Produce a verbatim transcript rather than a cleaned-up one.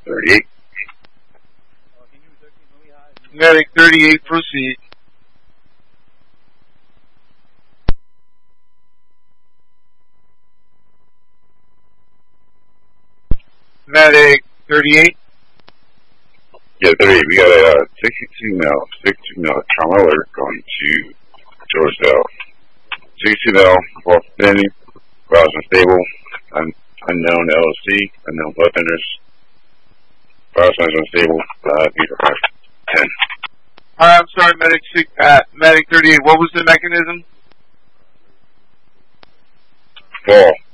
thirty-eight. Medic thirty-eight, proceed. Medic thirty-eight. Yeah, thirty-eight. We got a uh, sixty-two mil, sixty-two mil trauma alert going to Georgetown. sixty-two mil, both standing, browse unstable, un unknown L O C, unknown bloodthinners. Browse unstable, uh, ten. Alright, I'm sorry, Medic six, uh, Medic thirty-eight. What was the mechanism? Fall.